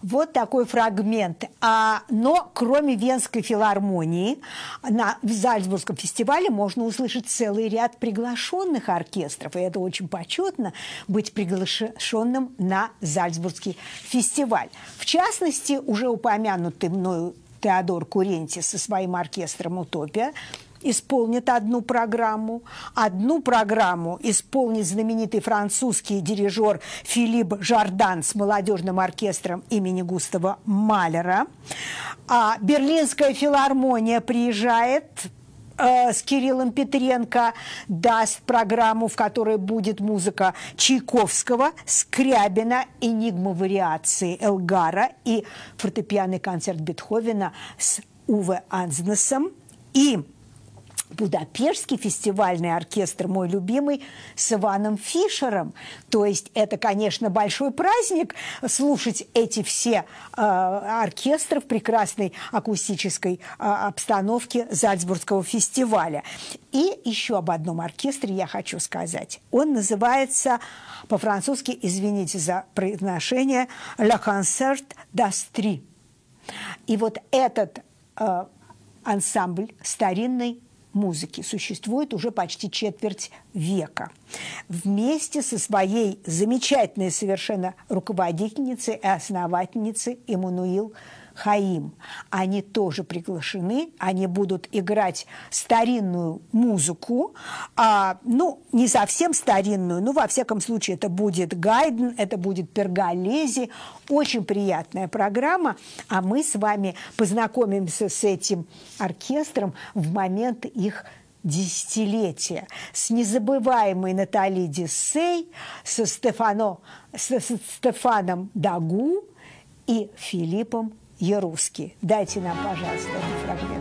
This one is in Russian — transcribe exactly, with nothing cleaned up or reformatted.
Вот такой фрагмент. А, но кроме Венской филармонии на, в Зальцбургском фестивале можно услышать целый ряд приглашенных оркестров. И это очень почетно быть приглашенным на Зальцбургский фестиваль. В частности, уже упомянутый мною Теодор Куренти со своим оркестром «Утопия» исполнит одну программу. Одну программу исполнит знаменитый французский дирижер Филипп Жардан с молодежным оркестром имени Густава Малера. А Берлинская филармония приезжает э, с Кириллом Петренко, даст программу, в которой будет музыка Чайковского, Скрябина, «Энигма вариации» Элгара и фортепианный концерт Бетховена с Уве Анзнесом. И Будапештский фестивальный оркестр, мой любимый, с Иваном Фишером. То есть это, конечно, большой праздник слушать эти все э, оркестры в прекрасной акустической э, обстановке Зальцбургского фестиваля. И еще об одном оркестре я хочу сказать. Он называется по-французски, извините за произношение, «Le Concert d'Astri». И вот этот э, ансамбль старинной музыки существует уже почти четверть века. Вместе со своей замечательной совершенно руководительницей и основательницей Эммануил Хаим. Они тоже приглашены, они будут играть старинную музыку, а, ну, не совсем старинную, но, во всяком случае, это будет Гайден, это будет Перголези. Очень приятная программа, а мы с вами познакомимся с этим оркестром в момент их десятилетия, с незабываемой Натали Дюссей, со, Стефано, со Стефаном Дагу и Филиппом Яруски. Дайте нам, пожалуйста, этот фрагмент.